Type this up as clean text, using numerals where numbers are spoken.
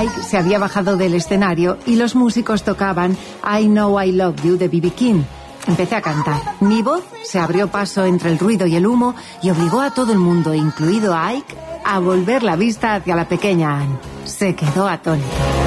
Ike se había bajado del escenario y los músicos tocaban I Know I Love You de B.B. King. Empecé a cantar. Mi voz se abrió paso entre el ruido y el humo y obligó a todo el mundo, incluido a Ike, a volver la vista hacia la pequeña Anne. Se quedó atónito.